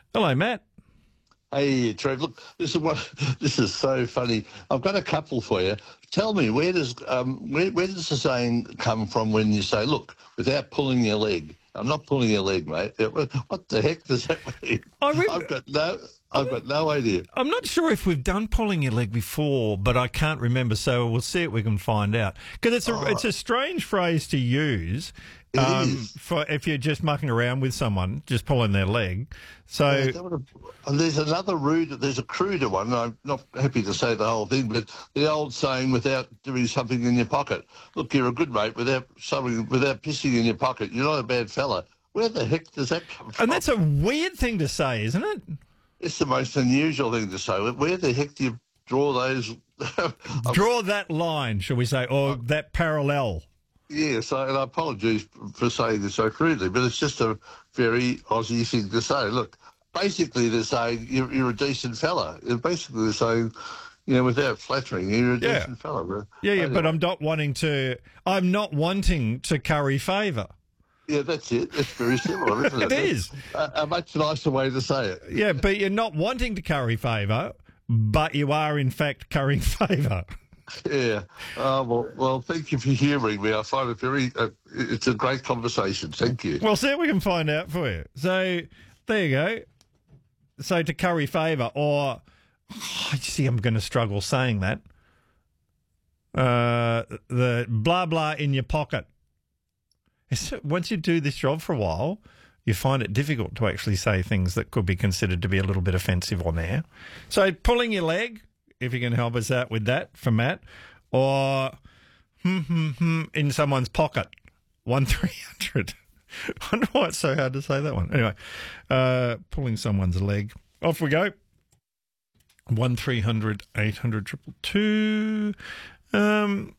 Hello, Matt. Hey, Trev. Look, this is so funny. I've got a couple for you. Tell me, where does the saying come from when you say, "Look, without pulling your leg"? I'm not pulling your leg, mate. What the heck does that mean? I've got no idea. I'm not sure if we've done pulling your leg before, but I can't remember. So we'll see if we can find out. Because it's a strange phrase to use for if you're just mucking around with someone, just pulling their leg. So there's there's a cruder one. And I'm not happy to say the whole thing, but the old saying, "Without doing something in your pocket." Look, you're a good mate without pissing in your pocket. You're not a bad fella. Where the heck does that come from? And that's a weird thing to say, isn't it? It's the most unusual thing to say. Where the heck do you draw those? Draw that line, shall we say, or that parallel. Yes, and I apologise for saying this so crudely, but it's just a very Aussie thing to say. Look, basically they're saying you're a decent fella. Basically they're saying, without flattering, you're a decent fella. Yeah, but I'm not wanting to curry favour. Yeah, that's it. It's very similar, isn't it? It is. A much nicer way to say it. Yeah, but you're not wanting to curry favour, but you are, in fact, currying favour. Yeah. Well, thank you for humouring me. I find it it's a great conversation. Thank you. Well, see what we can find out for you. So, there you go. So, to curry favour, or, you see, I'm going to struggle saying that. The blah, blah in your pocket. Once you do this job for a while, you find it difficult to actually say things that could be considered to be a little bit offensive on air. So pulling your leg, if you can help us out with that for Matt, or in someone's pocket, 1300. I wonder why it's so hard to say that one. Anyway, pulling someone's leg. Off we go. 1300 800 222.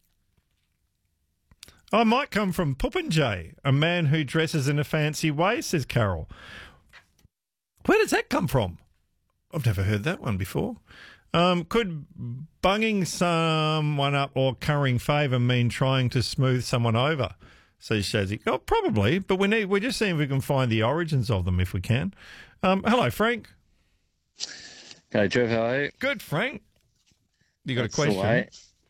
I might come from Puppinjay, a man who dresses in a fancy way, says Carol. Where does that come from? I've never heard that one before. Could bunging someone up or currying favour mean trying to smooth someone over, says Shazzy. Oh, probably, but we're just seeing if we can find the origins of them if we can. Hello, Frank. Hey, Trev, how are you? Good, Frank. You got a question?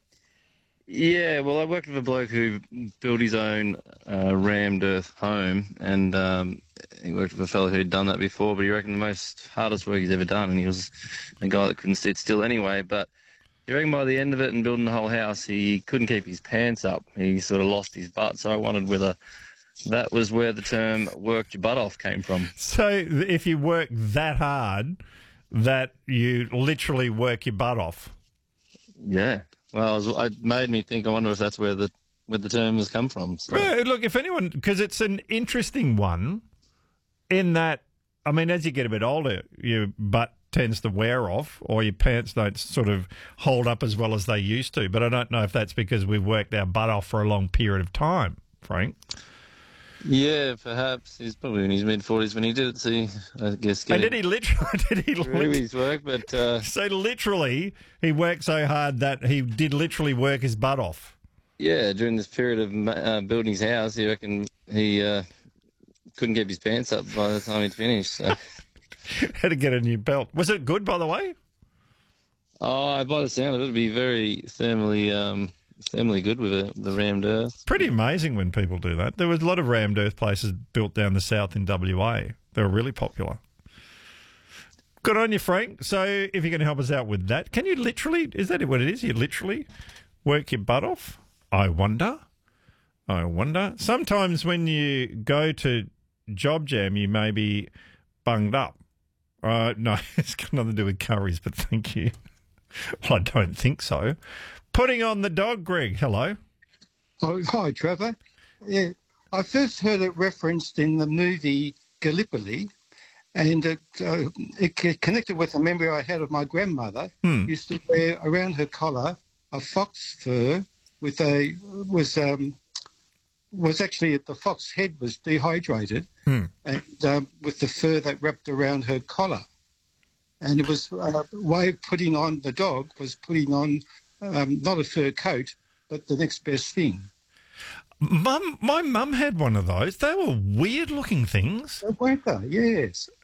Yeah, well, I worked with a bloke who built his own rammed earth home, and he worked with a fellow who'd done that before, but he reckoned the hardest work he's ever done, and he was a guy that couldn't sit still anyway, but he reckoned by the end of it and building the whole house, he couldn't keep his pants up. He sort of lost his butt, so I wondered whether that was where the term worked your butt off came from. So if you work that hard, that you literally work your butt off? Yeah. Well, it made me think. I wonder if that's where the term has come from. So. Well, look, if anyone, because it's an interesting one, in that, I mean, as you get a bit older, your butt tends to wear off, or your pants don't sort of hold up as well as they used to. But I don't know if that's because we've worked our butt off for a long period of time, Frank. Yeah, perhaps. He's probably in his mid-40s when he did it, so I guess... And did he literally... his work, but... So literally, he worked so hard that he did literally work his butt off? Yeah, during this period of building his house, he reckoned he couldn't get his pants up by the time he'd finished, so... Had to get a new belt. Was it good, by the way? Oh, by the sound of it, it'd be very thermally good with the rammed earth. Pretty amazing when people do that. There was a lot of rammed earth places built down the south in WA. They were really popular. Good on you, Frank. So if you can help us out with that, can you literally, is that what it is? You literally work your butt off? I wonder. Sometimes when you go to Job Jam, you may be bunged up. No, it's got nothing to do with curries, but thank you. Well, I don't think so. Putting on the dog, Greg. Hello. Oh, hi, Trevor. Yeah, I first heard it referenced in the movie Gallipoli, and it connected with a memory I had of my grandmother. Used to wear around her collar a fox fur with was actually the fox head was dehydrated, and with the fur that wrapped around her collar, and it was a way of putting on the dog was putting on. Not a fur coat, but the next best thing. My mum had one of those. They were weird-looking things. Weren't they? Yes.